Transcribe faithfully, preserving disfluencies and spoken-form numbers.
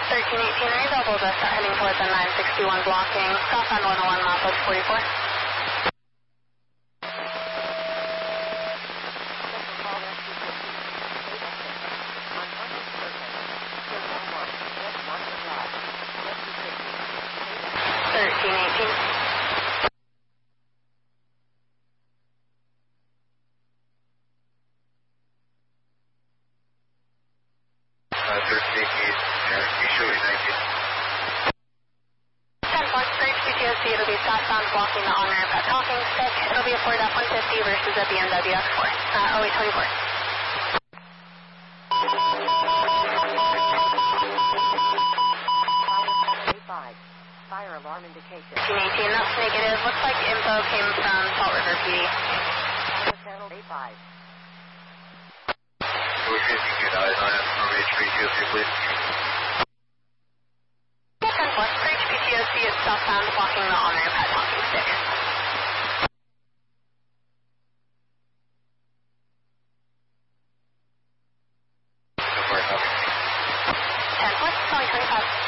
thirteen eighteen, are you available to start heading towards the nine sixty-one blocking, southbound one oh one, milepost forty-four? thirteen eighteen. Uh, thirteen eighteen, yeah, you showing nineteen. ten four, Bridge P T O C, it'll be southbound blocking the on-ramp at Talking Stick. It'll be a Ford F one fifty versus a B M W X four, uh, oh eight twenty-four. Fire alarm indication. thirteen eighteen, that's negative. Looks like info came from Salt River P D. Channel A five. We're fifty good eyes on it. From H three T O C, please. ten four, Bridge P T O C is southbound blocking the on-ramp at Talking Stick. So far, copy. ten four, twenty twenty-five.